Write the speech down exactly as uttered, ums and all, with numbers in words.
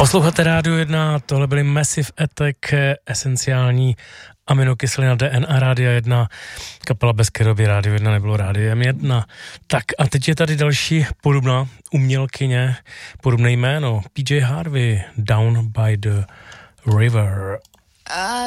Posloucháte Rádio jedna, tohle byly Massive Attack, esenciální aminokyselina D N A Rádia jedna, kapela, bez které by Rádio jedna nebylo Rádiem jedna. Tak a teď je tady další podobná umělkyně, podobné jméno, P J Harvey, Down by the River.